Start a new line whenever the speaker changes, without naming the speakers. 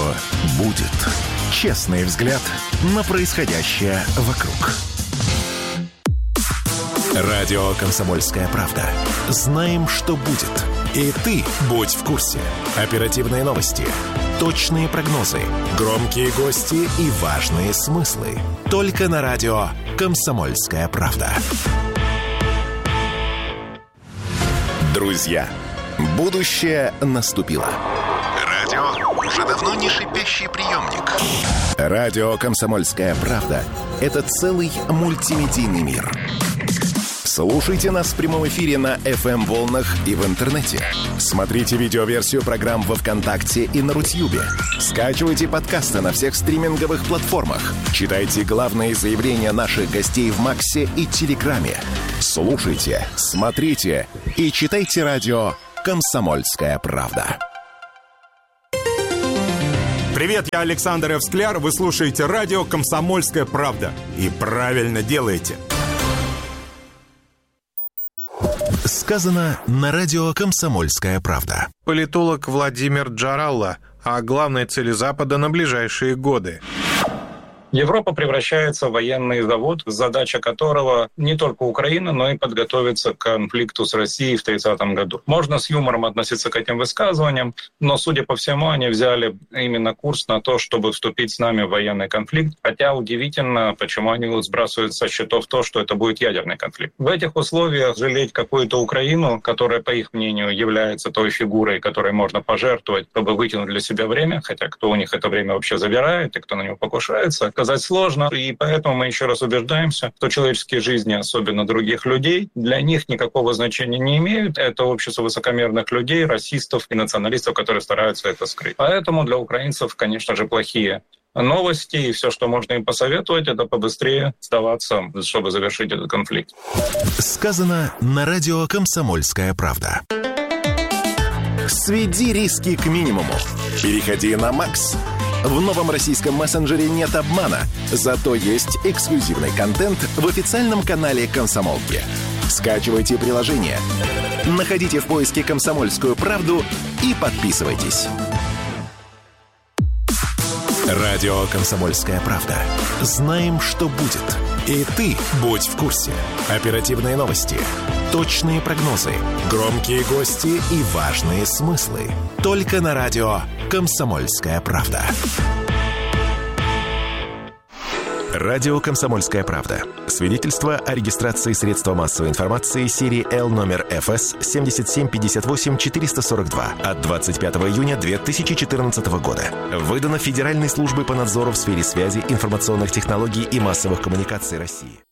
будет. Честный взгляд на происходящее вокруг. Радио «Комсомольская правда». Знаем, что будет. И ты будь в курсе. Оперативные новости, точные прогнозы, громкие гости и важные смыслы. Только на радио «Комсомольская правда». Друзья, будущее наступило. Радио уже давно не шипящий приемник. Радио «Комсомольская правда» — это целый мультимедийный мир. Слушайте нас в прямом эфире на FM-волнах и в интернете. Смотрите видеоверсию программ во ВКонтакте и на Рутьюбе. Скачивайте подкасты на всех стриминговых платформах. Читайте главные заявления наших гостей в Максе и Телеграме. Слушайте, смотрите и читайте радио «Комсомольская правда».
Привет, я Александр Евскляр. Вы слушаете радио «Комсомольская правда». И правильно делаете.
Сказано на радио «Комсомольская правда».
Политолог Владимир Джаралла о главной цели Запада на ближайшие годы.
Европа превращается в военный завод, задача которого не только Украина, но и подготовиться к конфликту с Россией в 30-м году. Можно с юмором относиться к этим высказываниям, но, судя по всему, они взяли именно курс на то, чтобы вступить с нами в военный конфликт. Хотя удивительно, почему они сбрасывают со счетов то, что это будет ядерный конфликт. В этих условиях жалеть какую-то Украину, которая, по их мнению, является той фигурой, которой можно пожертвовать, чтобы вытянуть для себя время, хотя кто у них это время вообще забирает и кто на него покушается, сказать сложно, и поэтому мы еще раз убеждаемся, что человеческие жизни, особенно других людей, для них никакого значения не имеют. Это общество высокомерных людей, расистов и националистов, которые стараются это скрыть. Поэтому для украинцев, конечно же, плохие новости, и все, что можно им посоветовать, это побыстрее сдаваться, чтобы завершить этот конфликт.
Сказано на радио «Комсомольская правда». Сведи риски к минимуму. Переходи на Макс. В новом российском мессенджере нет обмана, зато есть эксклюзивный контент в официальном канале «Комсомолки». Скачивайте приложение, находите в поиске «Комсомольскую правду» и подписывайтесь. Радио «Комсомольская правда». Знаем, что будет. И ты будь в курсе. Оперативные новости, точные прогнозы, громкие гости и важные смыслы. Только на радио «Комсомольская правда». Радио «Комсомольская правда». Свидетельство о регистрации средства массовой информации серии L номер ФС 7758-442 от 25 июня 2014 года. Выдано Федеральной службой по надзору в сфере связи, информационных технологий и массовых коммуникаций России.